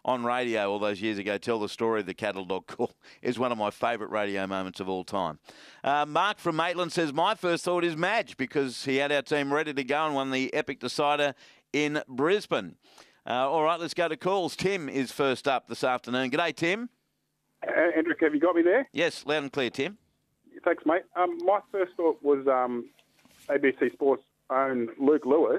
on radio all those years ago tell the story of the cattle dog call is one of my favourite radio moments of all time. Mark from Maitland says, my first thought is Madge because he had our team ready to go and won the epic decider in Brisbane. All right, let's go to calls. Tim is first up this afternoon. G'day, Tim. Andrew, have you got me there? Yes, loud and clear, Tim. Thanks, mate. My first thought was ABC Sports' own Luke Lewis.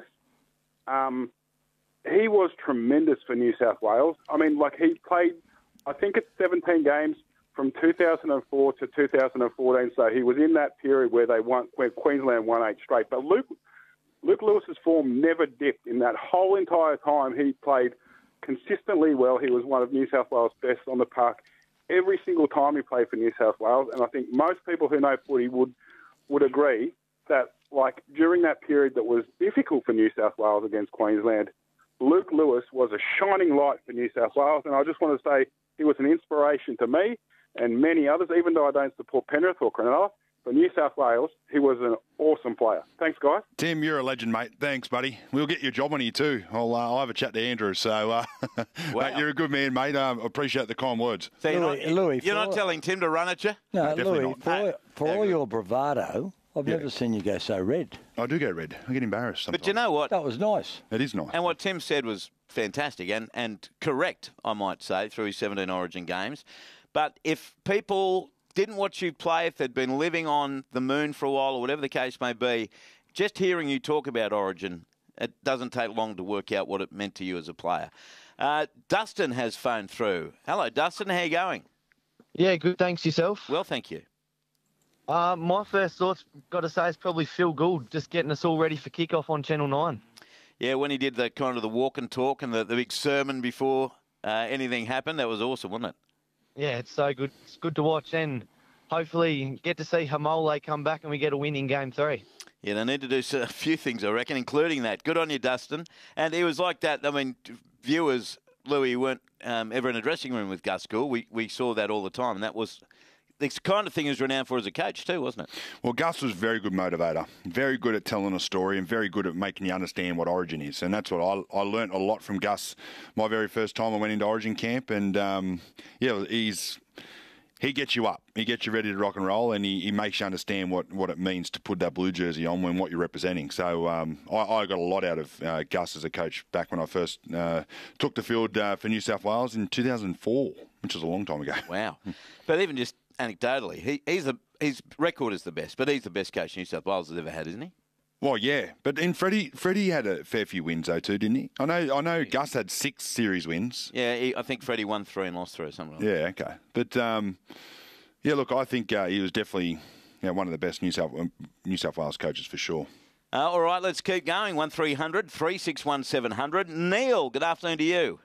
He was tremendous for New South Wales. I mean, he played, I think it's 17 games from 2004 to 2014. So he was in that period where Queensland won 8 straight. But Luke Lewis's form never dipped in that whole entire time. He played consistently well. He was one of New South Wales' best on the park every single time he played for New South Wales. And I think most people who know footy would agree that, during that period that was difficult for New South Wales against Queensland, Luke Lewis was a shining light for New South Wales. And I just want to say he was an inspiration to me and many others, even though I don't support Penrith or Cronulla. For New South Wales, he was an awesome player. Thanks, guys. Tim, you're a legend, mate. Thanks, buddy. We'll get you a job on here too. I'll have a chat to Andrew. So, wow. Mate, you're a good man, mate. I appreciate the kind words. So you're not telling Tim to run at you? No, definitely Louis, for all your bravado, I've never seen you go so red. I do go red. I get embarrassed sometimes. But you know what? That was nice. It is nice. And what Tim said was fantastic and correct, I might say, through his 17 Origin games. But if people didn't watch you play, if they'd been living on the moon for a while or whatever the case may be, just hearing you talk about Origin, it doesn't take long to work out what it meant to you as a player. Dustin has phoned through. Hello, Dustin. How are you going? Yeah, good. Thanks, yourself. Well, thank you. My first thoughts, got to say, is probably Phil Gould, just getting us all ready for kickoff on Channel 9. Yeah, when he did the kind of the walk and talk and the big sermon before anything happened, that was awesome, wasn't it? Yeah, it's so good. It's good to watch, and hopefully get to see Hamole come back and we get a win in Game 3. Yeah, they need to do a few things, I reckon, including that. Good on you, Dustin. And he was like that. I mean, viewers, Louis, weren't ever in a dressing room with Gus Gould. We saw that all the time, and that was the kind of thing he was renowned for as a coach too, wasn't it? Well, Gus was a very good motivator, very good at telling a story and very good at making you understand what Origin is. And that's what I learnt a lot from Gus my very first time I went into Origin camp. And, he gets you up. He gets you ready to rock and roll, and he makes you understand what it means to put that blue jersey on when what you're representing. So I got a lot out of Gus as a coach back when I first took the field for New South Wales in 2004, which was a long time ago. Wow. But even just anecdotally, his record is the best, but he's the best coach New South Wales has ever had, isn't he? Well, yeah, but in Freddie had a fair few wins though too, didn't he? I know. Gus had 6 series wins. Yeah, I think Freddie won 3 and lost 3 or something. Yeah, okay. But look, I think he was definitely one of the best New South Wales coaches for sure. All right, let's keep going. 1300 361 700. Neil, good afternoon to you.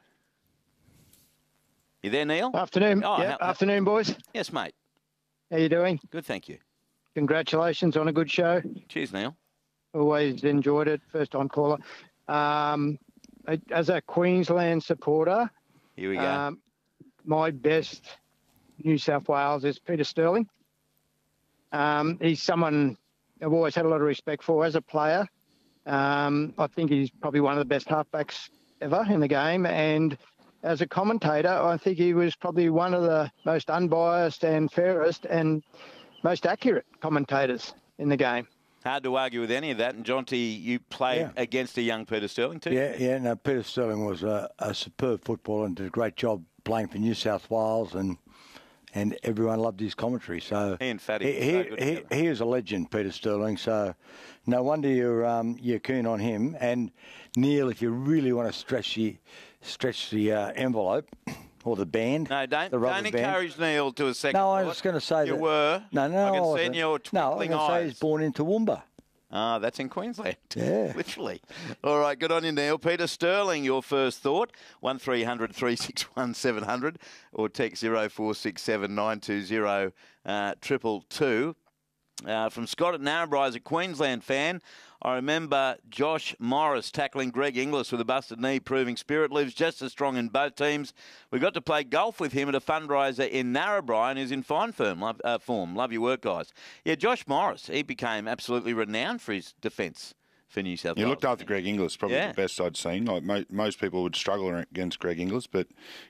You there, Neil? Afternoon. Afternoon, boys. Yes, mate. How you doing? Good, thank you. Congratulations on a good show. Cheers, Neil. Always enjoyed it. First-time caller. As a Queensland supporter, here we go. My best New South Wales is Peter Sterling. He's someone I've always had a lot of respect for as a player. I think he's probably one of the best halfbacks ever in the game, and as a commentator, I think he was probably one of the most unbiased and fairest and most accurate commentators in the game. Hard to argue with any of that. And, Jonty, you played against a young Peter Sterling too? No, Peter Sterling was a superb footballer and did a great job playing for New South Wales, and everyone loved his commentary. So he and Fatty. He is a legend, Peter Sterling. So no wonder you're keen on him. And Neil, if you really want to stretch the envelope or the band, don't encourage Neil to a second. No, I was going to say you were. No, I can see in your twinkling I was going to say he's born in Toowoomba. Ah, that's in Queensland. Yeah. Literally. All right, good on you, Neil. Peter Sterling, your first thought, 1300 361 700 or text 0467 920 222. From Scott at Narrabri, as a Queensland fan, I remember Josh Morris tackling Greg Inglis with a busted knee, proving spirit lives just as strong in both teams. We got to play golf with him at a fundraiser in Narrabri, and he's in fine form. Love your work, guys. Yeah, Josh Morris, he became absolutely renowned for his defence for New South Wales. He looked after Greg Inglis, probably the best I'd seen. Like most people would struggle against Greg Inglis, but